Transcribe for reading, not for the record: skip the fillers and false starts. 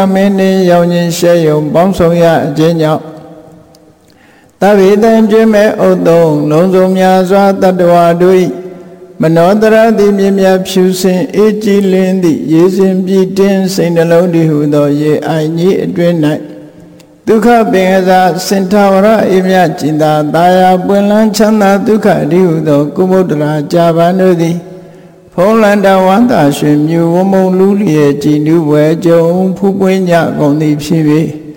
မင်းနှင့်ရောင်ခြင်းရှဲယုံပေါင်းဆောင်ရအခြင်းကြောင့်တဗ္ဗေတံပြည့်မဲ့ဥတ္တုံလုံးစုံများစွာတတ္တဝါတို့၏မနောတရတိမြင်မြဖြူစင်အေးကြည်လင်းသည့်ရေစင်ပြည့်တင်းစိတ်နှလုံးတည်ဟုသောရေအိုင်ကြီးအတွင်း၌ဒုက္ခပင်ကစားစင်ထာဝရအေးမြကျင်သာတာယာပွင့်လန်းချမ်းသာဒုက္ခတည်ဟုသောကုမုဒ္ဒရာကြာပန်တို့သည်ဖုံးလန္တဝန္တာရွှင်မြူဝမုံလူလျက်ကြည်နူးပွဲကြုံဖူးပွင့်ကြကုန်သည်ဖြစ်၍